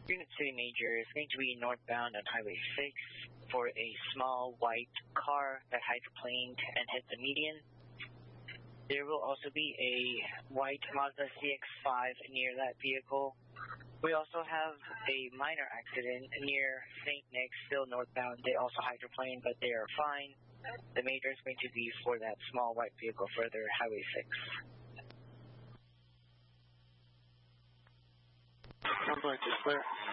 Unit City Major is going to be northbound on Highway 6 for a small white car that hydroplaned and hit the median. There will also be a white Mazda CX-5 near that vehicle. We also have a minor accident near St. Nick's, still northbound. They also hydroplaned, but they are fine. The major is going to be for that small white vehicle further, Highway 6. Ambulance is clear.